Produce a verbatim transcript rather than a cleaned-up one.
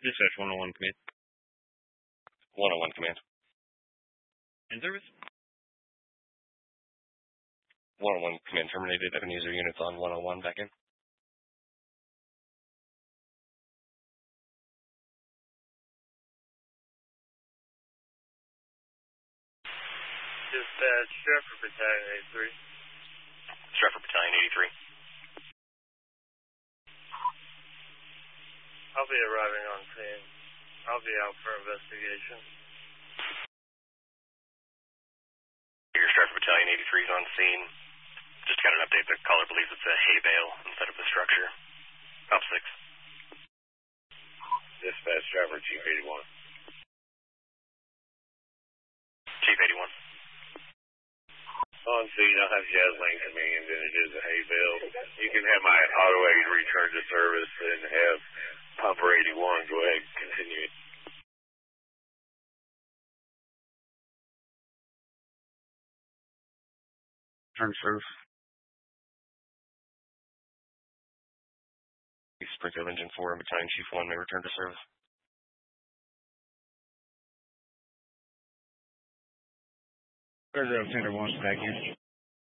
Dispatch one oh one command. one oh one command. In service. one oh one command terminated. Ebenezer units on one oh one back in. Dispatch, Stratford Battalion eighty-three. Stratford Battalion eighty-three. I'll be arriving on scene. I'll be out for investigation. Your Stratford Battalion eighty-three is on scene. Just got an update. The caller believes it's a hay bale instead of a structure. Top six. Dispatch, Stratford, Chief eighty-one. Chief eighty-one. On scene, I'll have Jasmine command, and it is a hay bale. You can have my auto aid return to service and have Pumper eighty-one go ahead and continue. Return to service. Springfield Engine four and Battalion Chief one may return to service. Third Row Center one back in.